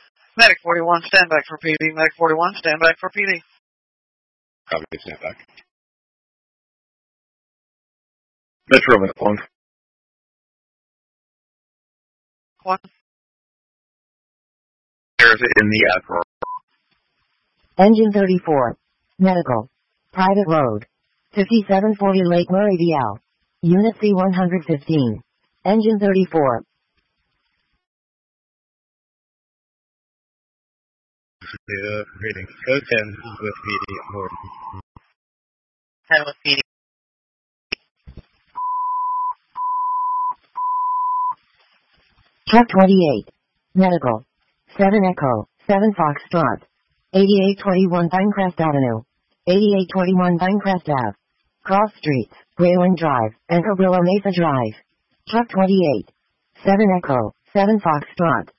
Medic 41, stand back for PD. Medic 41, stand back for PD. Copy, stand back. Metro at 1. 1. There's in the Admiral. Engine 34. Medical. Private Road. 5740 Lake Murray VL. Unit C-115. Engine 34. Reading. Code 10 with PD. Over. 10 with PD. Truck 28. Medical. 7 Echo. 7 Foxtrot. 8821 Pinecrest Avenue. 8821 Pinecrest Ave. Cross Streets. Grayling Drive. and Cabrillo Mesa Drive. Truck 28. 7 Echo. 7 Foxtrot.